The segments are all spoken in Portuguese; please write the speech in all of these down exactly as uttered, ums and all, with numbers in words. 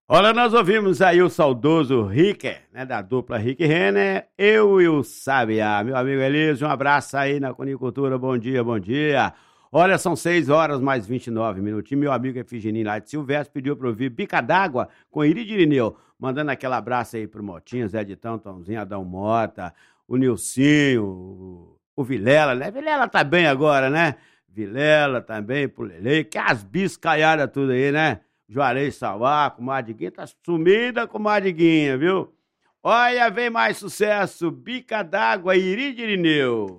Olha, nós ouvimos aí o saudoso Ricker, né, da dupla Rick Renner, eu e o Sabiá. Meu amigo Elísio, um abraço aí na Conicultura, bom dia, bom dia. Olha, são seis horas mais vinte e nove minutinhos, meu amigo Efigenino lá de Silvestre pediu para ouvir Bica d'Água com Iridio Irineu, mandando aquele abraço aí pro Motinho, Zé de Tãozinho, Adão Mota, o Nilcinho, o, o Vilela, né? Vilela tá bem agora, né? Vilela também, pro Lele, que as biscaiadas tudo aí, né? Juarez Salvar, com Madiguinha, tá sumida com Madiguinha, viu? Olha, vem mais sucesso, Bica d'Água, Iridio Irineu.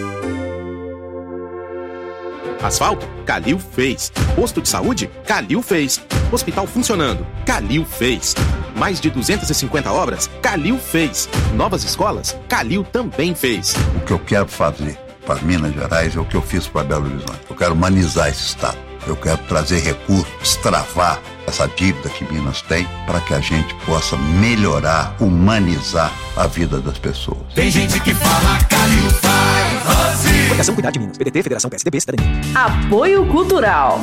Asfalto? Calil fez. Posto de saúde? Calil fez. Hospital funcionando? Calil fez. Mais de duzentas e cinquenta obras? Calil fez. Novas escolas? Calil também fez. O que eu quero fazer para Minas Gerais é o que eu fiz para Belo Horizonte. Eu quero humanizar esse estado. Eu quero trazer recursos, destravar essa dívida que Minas tem para que a gente possa melhorar, humanizar a vida das pessoas. Tem gente que fala Calil faz. Rose. Fundação Cuidar de Minas, P D T, Federação P S D B, Cidadania. Apoio Cultural.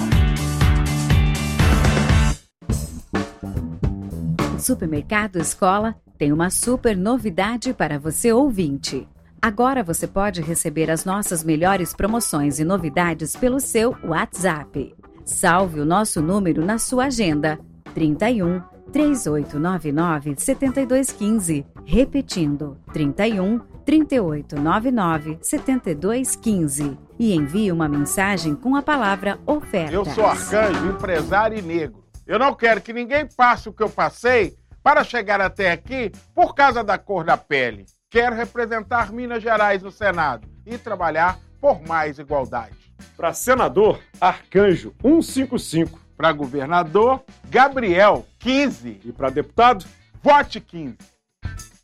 Supermercado Escola tem uma super novidade para você ouvinte. Agora você pode receber as nossas melhores promoções e novidades pelo seu WhatsApp. Salve o nosso número na sua agenda, trinta e um, trinta e oito noventa e nove, setenta e dois quinze. Repetindo, trinta e um, trinta e oito noventa e nove, setenta e dois quinze. E envie uma mensagem com a palavra oferta. Eu sou Arcanjo, empresário e negro. Eu não quero que ninguém passe o que eu passei para chegar até aqui por causa da cor da pele. Quero representar Minas Gerais no Senado e trabalhar por mais igualdade. Para senador, Arcanjo cento e cinquenta e cinco. Para governador, Gabriel quinze. E para deputado, vote quinze.